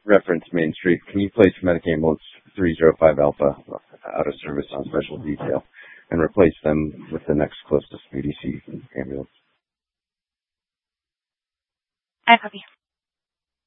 reference Main Street. Can you place Medic Ambulance 305 Alpha out of service on special detail and replace them with the next closest BDC ambulance? I copy.